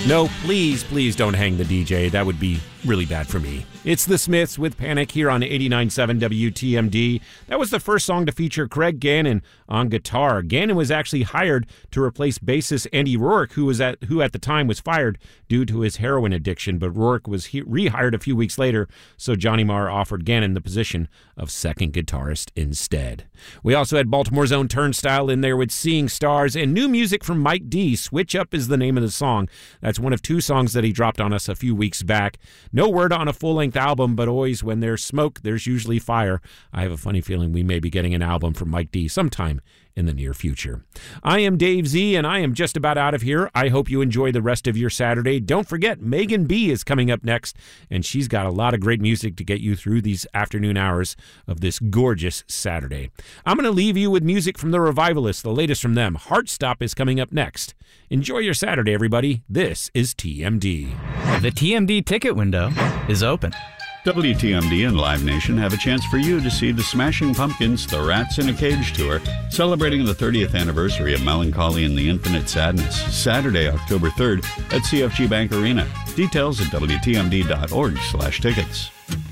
No, please don't hang the DJ. That would be really bad for me. It's The Smiths with Panic here on 89.7 WTMD. That was the first song to feature Craig Gannon on guitar. Gannon was actually hired to replace bassist Andy Rourke, who at the time was fired due to his heroin addiction, but Rourke was rehired a few weeks later, so Johnny Marr offered Gannon the position of second guitarist instead. We also had Baltimore's own Turnstile in there with Seeing Stars, and new music from Mike D. Switch Up is the name of the song. That's one of two songs that he dropped on us a few weeks back. No word on a full-length album, but always when there's smoke, there's usually fire. I have a funny feeling we may be getting an album from Mike D. sometime in the near future. I am Dave Z, and I am just about out of here. I hope you enjoy the rest of your Saturday. Don't forget, Megan B is coming up next, and she's got a lot of great music to get you through these afternoon hours of this gorgeous Saturday. I'm going to leave you with music from the Revivalists, the latest from them. Heartstop is coming up next. Enjoy your Saturday, everybody. This is TMD. The TMD ticket window is open. WTMD and Live Nation have a chance for you to see the Smashing Pumpkins' The Rats in a Cage tour, celebrating the 30th anniversary of Melancholy and the Infinite Sadness, Saturday, October 3rd at CFG Bank Arena. Details at WTMD.org/tickets.